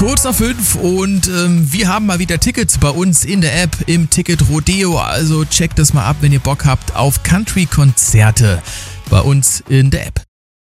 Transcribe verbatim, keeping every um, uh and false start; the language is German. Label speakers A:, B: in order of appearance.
A: Kurz nach fünf und ähm, wir haben mal wieder Tickets bei uns in der App im Ticket Rodeo. Also checkt das mal ab, wenn ihr Bock habt auf Country-Konzerte bei uns in der App.